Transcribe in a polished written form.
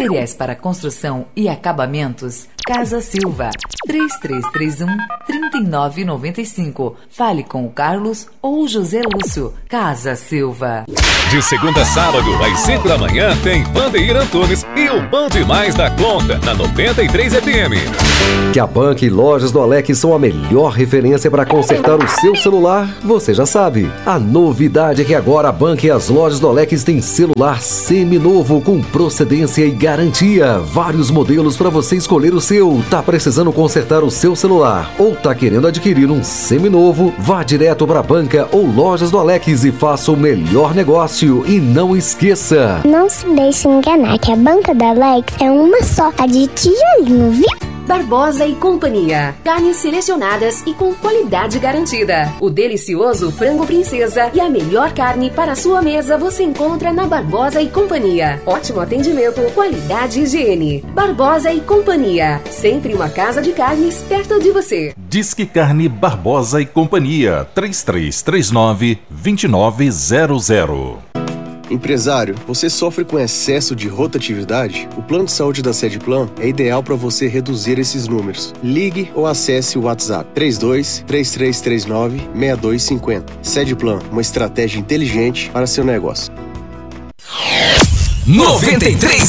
Materiais para construção e acabamentos, Casa Silva, 3331-3995. Fale com o Carlos ou o José Lúcio. Casa Silva. De segunda a sábado, às 5 da manhã, tem Vandeir Antunes e o Bom Demais da Conta, na 93 FM. Que a Banca e Lojas do Alex são a melhor referência para consertar o seu celular, você já sabe. A novidade é que agora a Banca e as Lojas do Alex têm celular seminovo com procedência e garantia. Vários modelos para você escolher o seu. Tá precisando consertar o seu celular ou tá querendo adquirir um seminovo? Vá direto para a Banca ou Lojas do Alex e faça o melhor negócio. E não esqueça, não se deixe enganar que a Banca da Alex é uma só, a de tijolinho, viu? Barbosa e Companhia. Carnes selecionadas e com qualidade garantida. O delicioso frango princesa e a melhor carne para a sua mesa você encontra na Barbosa e Companhia. Ótimo atendimento, qualidade e higiene. Barbosa e Companhia. Sempre uma casa de carnes perto de você. Disque Carne Barbosa e Companhia. 3339-2900. Empresário, você sofre com excesso de rotatividade? O plano de saúde da Sedplan é ideal para você reduzir esses números. Ligue ou acesse o WhatsApp 32-3339-6250. Sedplan, uma estratégia inteligente para seu negócio. 93